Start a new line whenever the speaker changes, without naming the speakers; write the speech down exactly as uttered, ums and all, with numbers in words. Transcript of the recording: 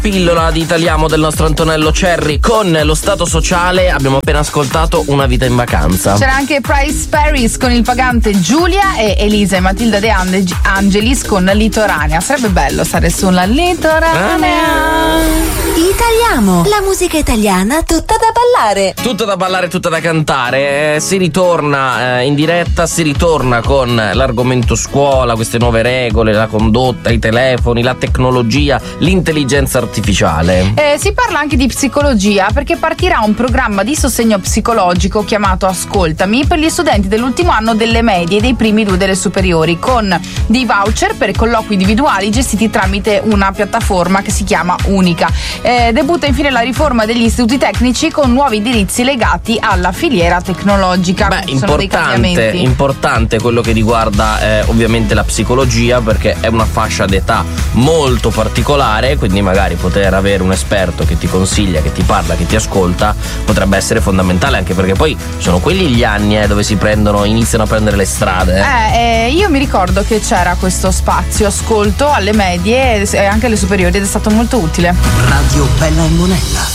pillola di Italiamo del nostro Antonello Cerri con lo stato sociale. Abbiamo appena ascoltato Una vita in vacanza.
C'era anche Price Paris con il pagante Giulia e Elisa e Matilda De Angelis con Litoranea. Sarebbe bello stare sulla Litoranea.
Italiamo, la musica italiana tutta da ballare.
Tutta da ballare, tutta da cantare. Eh, si ritorna eh, in diretta, si ritorna con l'argomento scuola, queste nuove regole, la condotta, i telefoni, la tecnologia, l'intelligenza artificiale.
Eh, si parla anche di psicologia perché partirà un programma di sostegno psicologico chiamato Ascoltami per gli studenti dell'ultimo anno delle medie e dei primi due delle superiori, con dei voucher per colloqui individuali gestiti tramite una piattaforma che si chiama Unica. Eh, debutta infine la riforma degli istituti tecnici con nuovi indirizzi legati alla filiera tecnologica.
Beh,
Sono dei
importante,
cambiamenti.
importante quello che riguarda eh, ovviamente la psicologia, perché è una fascia d'età molto particolare, quindi magari poter avere un esperto che ti consiglia, che ti parla, che ti ascolta potrebbe essere fondamentale, anche perché poi sono quelli gli anni eh, dove si prendono, iniziano a prendere le strade.
Eh, eh, io mi ricordo che c'era questo spazio ascolto alle medie e anche alle superiori ed è stato molto utile.
Radio Bella e Monella.